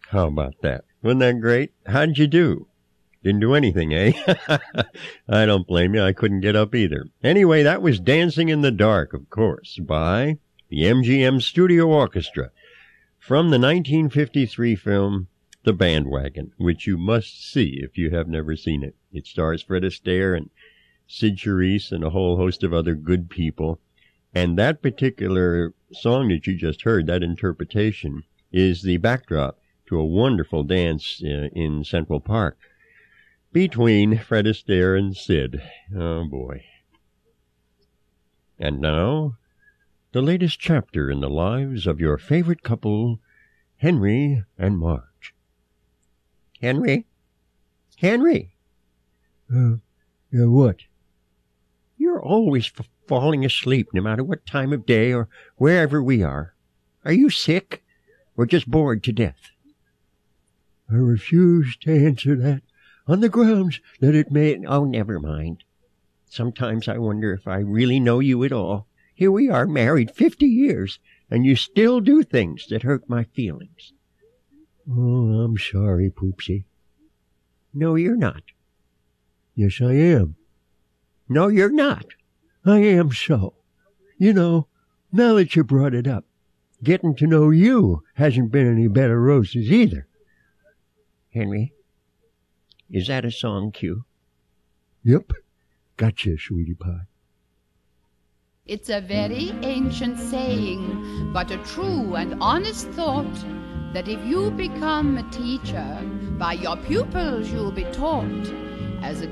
How about that? Wasn't that great? How'd you do? Didn't do anything, eh? I don't blame you. I couldn't get up either. Anyway, that was Dancing in the Dark, of course, by the MGM Studio Orchestra from the 1953 film The Bandwagon, which you must see if you have never seen it. It stars Fred Astaire and Sid Charisse and a whole host of other good people. And that particular song that you just heard, that interpretation, is the backdrop to a wonderful dance in Central Park between Fred Astaire and Sid. Oh, boy. And now, the latest chapter in the lives of your favorite couple, Henry and Marge. Henry? Henry? What? You're always falling asleep, no matter what time of day or wherever we are. Are you sick or just bored to death? I refuse to answer that on the grounds that it may... Oh, never mind. Sometimes I wonder if I really know you at all. Here we are, married 50 years, and you still do things that hurt my feelings. Oh, I'm sorry, Poopsie. No, you're not. Yes, I am. No, you're not. I am so. You know, now that you brought it up, getting to know you hasn't been any bed of roses either. Henry, is that a song cue? Yep. Gotcha, sweetie pie. It's a very ancient saying, but a true and honest thought, that if you become a teacher, by your pupils you'll be taught. As a